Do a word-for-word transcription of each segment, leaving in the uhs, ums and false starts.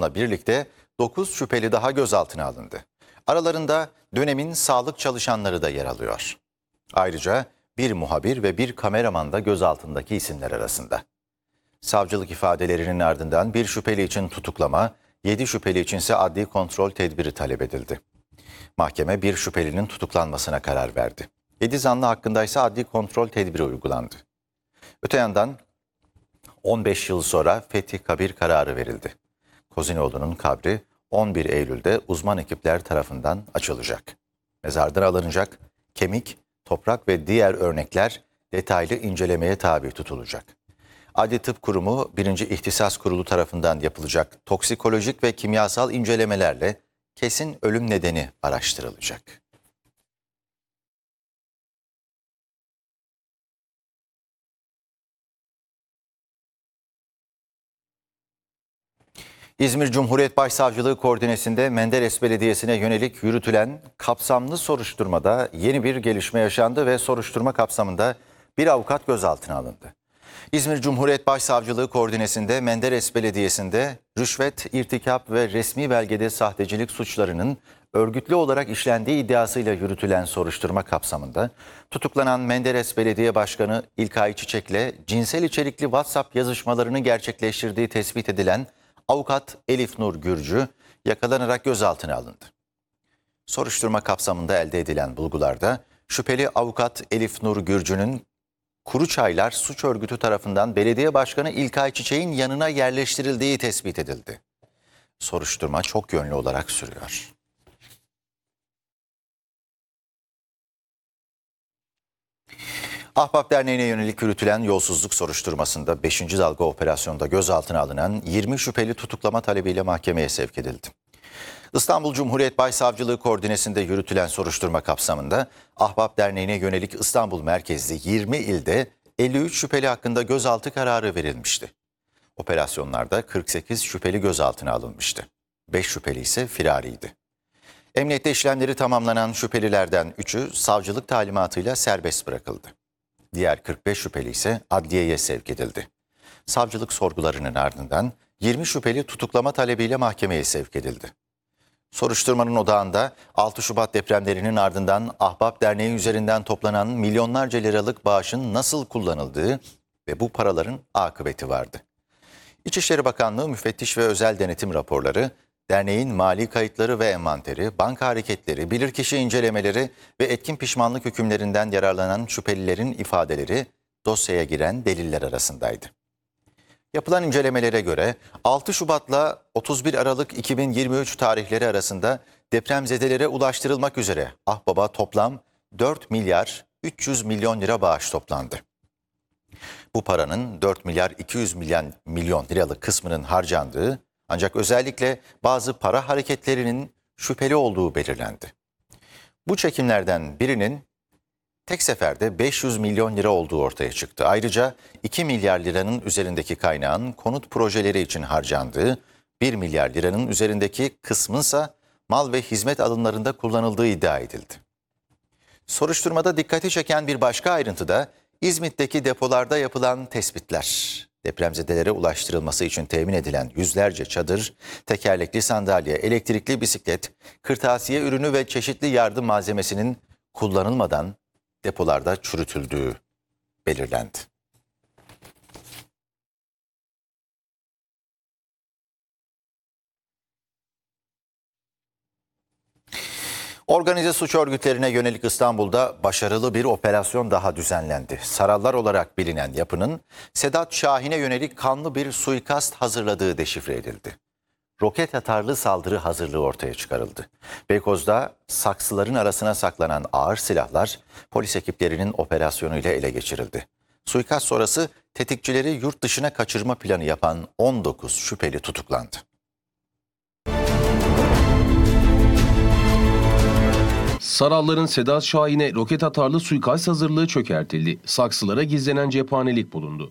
operasyonla birlikte dokuz şüpheli daha gözaltına alındı. Aralarında dönemin sağlık çalışanları da yer alıyor. Ayrıca bir muhabir ve bir kameraman da gözaltındaki isimler arasında. Savcılık ifadelerinin ardından bir şüpheli için tutuklama, yedi şüpheli içinse adli kontrol tedbiri talep edildi. Mahkeme bir şüphelinin tutuklanmasına karar verdi. yedi zanlı hakkında ise adli kontrol tedbiri uygulandı. Öte yandan on beş yıl sonra Fethi Kabir kararı verildi. Kozinoğlu'nun kabri on bir Eylül'de uzman ekipler tarafından açılacak. Mezardan alınacak kemik, toprak ve diğer örnekler detaylı incelemeye tabi tutulacak. Adli Tıp Kurumu birinci İhtisas Kurulu tarafından yapılacak toksikolojik ve kimyasal incelemelerle kesin ölüm nedeni araştırılacak. İzmir Cumhuriyet Başsavcılığı koordinesinde Menderes Belediyesi'ne yönelik yürütülen kapsamlı soruşturmada yeni bir gelişme yaşandı ve soruşturma kapsamında bir avukat gözaltına alındı. İzmir Cumhuriyet Başsavcılığı koordinesinde Menderes Belediyesi'nde rüşvet, irtikap ve resmi belgede sahtecilik suçlarının örgütlü olarak işlendiği iddiasıyla yürütülen soruşturma kapsamında tutuklanan Menderes Belediye Başkanı İlkay Çiçek'le cinsel içerikli WhatsApp yazışmalarını gerçekleştirdiği tespit edilen avukat Elif Nur Gürcü yakalanarak gözaltına alındı. Soruşturma kapsamında elde edilen bulgularda şüpheli avukat Elif Nur Gürcü'nün Kuruçaylar Suç Örgütü tarafından Belediye Başkanı İlkay Çiçek'in yanına yerleştirildiği tespit edildi. Soruşturma çok yönlü olarak sürüyor. Ahbap Derneği'ne yönelik yürütülen yolsuzluk soruşturmasında beşinci dalga operasyonda gözaltına alınan yirmi şüpheli tutuklama talebiyle mahkemeye sevk edildi. İstanbul Cumhuriyet Başsavcılığı koordinesinde yürütülen soruşturma kapsamında Ahbap Derneği'ne yönelik İstanbul merkezli yirmi ilde elli üç şüpheli hakkında gözaltı kararı verilmişti. Operasyonlarda kırk sekiz şüpheli gözaltına alınmıştı. beş şüpheli ise firariydi. Emniyette işlemleri tamamlanan şüphelilerden üçü savcılık talimatıyla serbest bırakıldı. Diğer kırk beş şüpheli ise adliyeye sevk edildi. Savcılık sorgularının ardından yirmi şüpheli tutuklama talebiyle mahkemeye sevk edildi. Soruşturmanın odağında altı Şubat depremlerinin ardından Ahbap Derneği üzerinden toplanan milyonlarca liralık bağışın nasıl kullanıldığı ve bu paraların akıbeti vardı. İçişleri Bakanlığı müfettiş ve özel denetim raporları, derneğin mali kayıtları ve envanteri, banka hareketleri, bilirkişi incelemeleri ve etkin pişmanlık hükümlerinden yararlanan şüphelilerin ifadeleri dosyaya giren deliller arasındaydı. Yapılan incelemelere göre altı Şubat'la otuz bir Aralık iki bin yirmi üç tarihleri arasında depremzedelere ulaştırılmak üzere Ahbap'a toplam dört milyar üç yüz milyon lira bağış toplandı. Bu paranın dört milyar iki yüz milyon liralık kısmının harcandığı ancak özellikle bazı para hareketlerinin şüpheli olduğu belirlendi. Bu çekimlerden birinin tek seferde beş yüz milyon lira olduğu ortaya çıktı. Ayrıca iki milyar liranın üzerindeki kaynağın konut projeleri için harcandığı, bir milyar liranın üzerindeki kısmınsa mal ve hizmet alımlarında kullanıldığı iddia edildi. Soruşturmada dikkati çeken bir başka ayrıntı da İzmit'teki depolarda yapılan tespitler. Depremzedelere ulaştırılması için temin edilen yüzlerce çadır, tekerlekli sandalye, elektrikli bisiklet, kırtasiye ürünü ve çeşitli yardım malzemesinin kullanılmadan depolarda çürütüldüğü belirlendi. Organize suç örgütlerine yönelik İstanbul'da başarılı bir operasyon daha düzenlendi. Sarallar olarak bilinen yapının Sedat Şahin'e yönelik kanlı bir suikast hazırladığı deşifre edildi. Roket atarlı saldırı hazırlığı ortaya çıkarıldı. Beykoz'da saksıların arasına saklanan ağır silahlar polis ekiplerinin operasyonuyla ele geçirildi. Suikast sonrası tetikçileri yurt dışına kaçırma planı yapan on dokuz şüpheli tutuklandı. Saralların Sedat Şahin'e roket atarlı suikast hazırlığı çökertildi. Saksılara gizlenen cephanelik bulundu.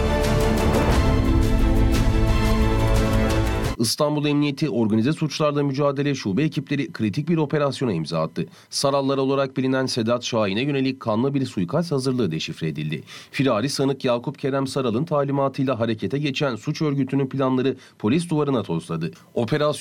İstanbul Emniyeti Organize Suçlarla Mücadele Şube ekipleri kritik bir operasyona imza attı. Sarallar olarak bilinen Sedat Şahin'e yönelik kanlı bir suikast hazırlığı deşifre edildi. Firari sanık Yakup Kerem Saral'ın talimatıyla harekete geçen suç örgütünün planları polis duvarına tosladı. Operasyon